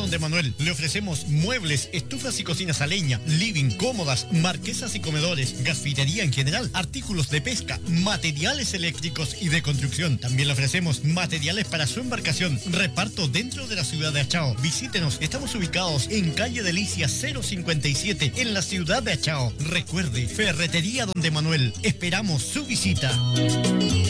Donde Manuel. Le ofrecemos muebles, estufas y cocinas a leña, living, cómodas, marquesas y comedores, gasfitería en general, artículos de pesca, materiales eléctricos y de construcción. También le ofrecemos materiales para su embarcación. Reparto dentro de la ciudad de Achao. Visítenos, estamos ubicados en calle Delicia 057 en la ciudad de Achao. Recuerde, Ferretería Donde Manuel. Esperamos su visita.